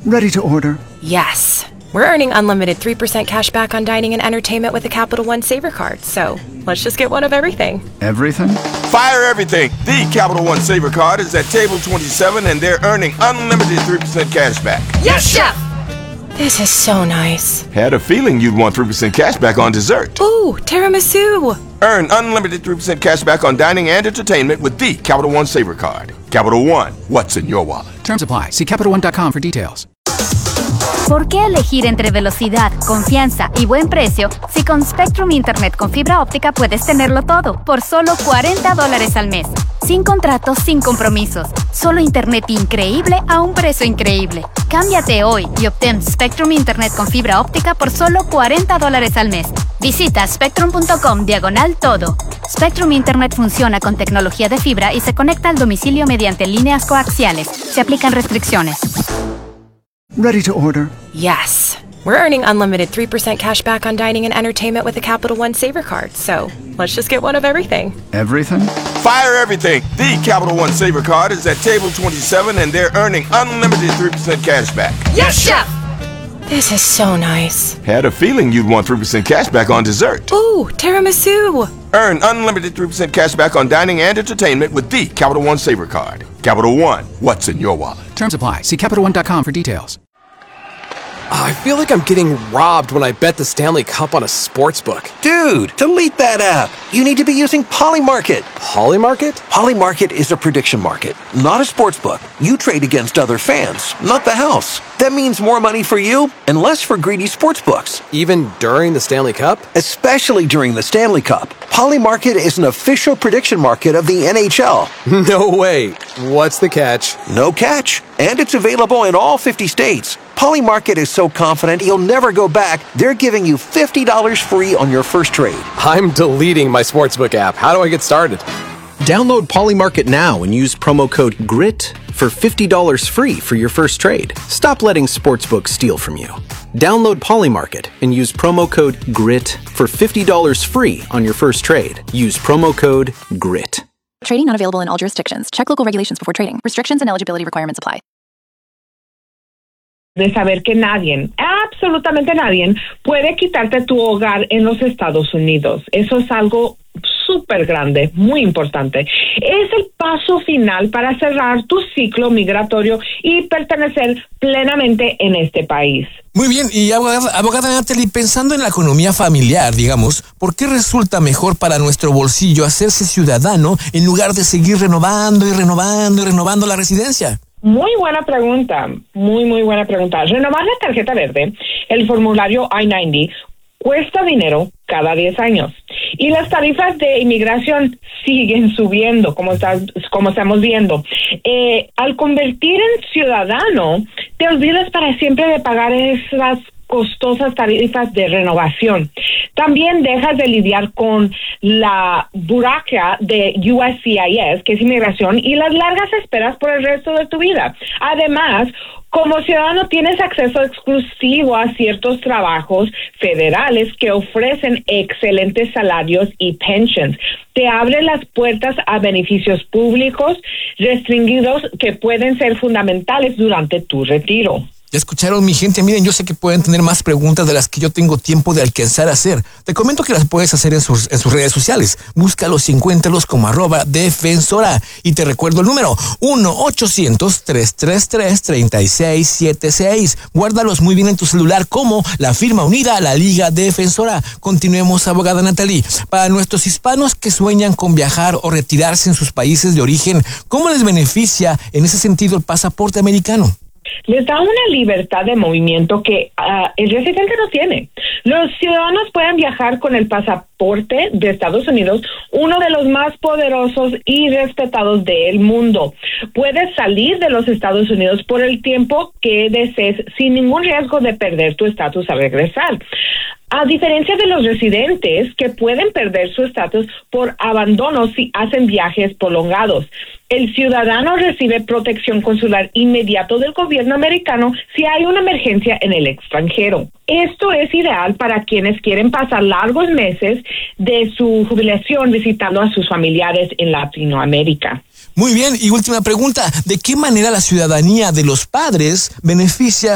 Ready to order. Yes. We're earning unlimited 3% cash back on dining and entertainment with a Capital One Saver card, so let's just get one of everything. Everything? Fire everything! The Capital One Saver card is at table 27 and they're earning unlimited 3% cash back. Yes, Chef! This is so nice. Had a feeling you'd want 3% cash back on dessert. Ooh, tiramisu! Earn unlimited 3% cash back on dining and entertainment with the Capital One Saver card. Capital One, what's in your wallet? Terms apply. See CapitalOne.com for details. ¿Por qué elegir entre velocidad, confianza y buen precio si con Spectrum Internet con fibra óptica puedes tenerlo todo por solo $40 al mes? Sin contratos, sin compromisos. Solo Internet increíble a un precio increíble. Cámbiate hoy y obtén Spectrum Internet con fibra óptica por solo $40 al mes. Visita spectrum.com/todo. Spectrum Internet funciona con tecnología de fibra y se conecta al domicilio mediante líneas coaxiales. Se aplican restricciones. Ready to order. Yes. We're earning unlimited 3% cash back on dining and entertainment with a Capital One Saver card, so let's just get one of everything. Everything? Fire everything! The Capital One Saver card is at table 27 and they're earning unlimited 3% cash back. Yes, Chef! This is so nice. Had a feeling you'd want 3% cash back on dessert. Ooh, tiramisu! Earn unlimited 3% cash back on dining and entertainment with the Capital One Saver card. Capital One, what's in your wallet? Terms apply. See CapitalOne.com for details. I feel like I'm getting robbed when I bet the Stanley Cup on a sportsbook. Dude, delete that app. You need to be using Polymarket. Polymarket? Polymarket is a prediction market, not a sportsbook. You trade against other fans, not the house. That means more money for you and less for greedy sportsbooks. Even during the Stanley Cup? Especially during the Stanley Cup. Polymarket is an official prediction market of the NHL. No way. What's the catch? No catch. And it's available in all 50 states. Polymarket is so confident you'll never go back, they're giving you $50 free on your first trade. I'm deleting my sportsbook app. How do I get started? Download Polymarket now and use promo code GRIT for $50 free for your first trade. Stop letting sportsbooks steal from you. Download Polymarket and use promo code GRIT for $50 free on your first trade. Use promo code GRIT. Trading not available in all jurisdictions. Check local regulations before trading. Restrictions and eligibility requirements apply. De saber que nadie, absolutamente nadie, puede quitarte tu hogar en los Estados Unidos. Eso es algo súper grande, muy importante. Es el paso final para cerrar tu ciclo migratorio y pertenecer plenamente en este país. Muy bien, y abogada Natalie, pensando en la economía familiar, digamos, ¿por qué resulta mejor para nuestro bolsillo hacerse ciudadano en lugar de seguir renovando la residencia? Muy buena pregunta, muy buena pregunta. Renovar la tarjeta verde, el formulario I-90, cuesta dinero cada 10 años. Y las tarifas de inmigración siguen subiendo, como estamos viendo. Al convertir en ciudadano, te olvidas para siempre de pagar esas costosas tarifas de renovación. También dejas de lidiar con la burocracia de USCIS, que es inmigración, y las largas esperas por el resto de tu vida. Además, como ciudadano tienes acceso exclusivo a ciertos trabajos federales que ofrecen excelentes salarios y pensions. Te abre las puertas a beneficios públicos restringidos que pueden ser fundamentales durante tu retiro. Ya escucharon, mi gente. Miren, yo sé que pueden tener más preguntas de las que yo tengo tiempo de alcanzar a hacer. Te comento que las puedes hacer en sus redes sociales. Búscalos y encuéntralos como @defensora. Y te recuerdo el número 1-800-333-3676. Guárdalos muy bien en tu celular como la firma unida a la Liga Defensora. Continuemos, abogada Natalie. Para nuestros hispanos que sueñan con viajar o retirarse en sus países de origen, ¿cómo les beneficia en ese sentido el pasaporte americano? Les da una libertad de movimiento que el residente no tiene. Los ciudadanos pueden viajar con el pasaporte de Estados Unidos, uno de los más poderosos y respetados del mundo. Puedes salir de los Estados Unidos por el tiempo que desees sin ningún riesgo de perder tu estatus al regresar. A diferencia de los residentes que pueden perder su estatus por abandono si hacen viajes prolongados, el ciudadano recibe protección consular inmediato del gobierno americano si hay una emergencia en el extranjero. Esto es ideal para quienes quieren pasar largos meses de su jubilación visitando a sus familiares en Latinoamérica. Muy bien, y última pregunta, ¿de qué manera la ciudadanía de los padres beneficia